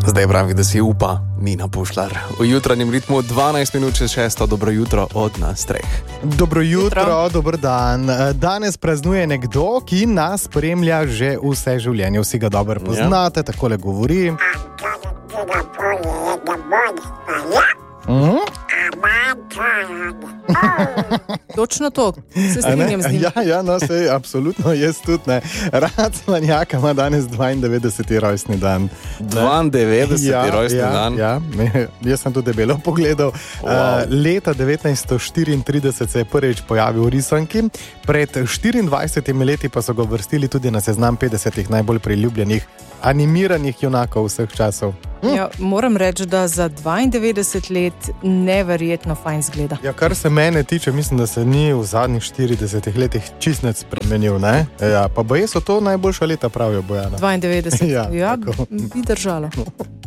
Zdaj pravi, da si upa Nina Pušlar. V jutranjem ritmu 12 minut čez 6. Dobro jutro od nas treh. Dobro jutro, dober dan. Danes praznuje nekdo, ki nas spremlja že vse življenje. Vsi ga dobro poznate, takole govori. Točno to, se strinjam z njim. Ja, no, sej, absolutno, jaz tudi ne. Rad Slanjaka ima danes 92. rojstni dan. 92. rojstni dan? Ja, jaz sem to debelo pogledal. Wow. Leta 1934 se je prvič pojavil v risanki, pred 24 leti pa so ga uvrstili tudi na seznam 50 najbolj priljubljenih animiranih junakov vseh časov. Ja, moram reči, da za 92 let neverjetno fajn zgleda. Ja, kar se mene tiče, mislim, da se ni v zadnjih 40 letih čistnec spremenil, ne? Ja, pa boje so to najboljša leta, pravijo Bojana. 92, ja, bi držalo.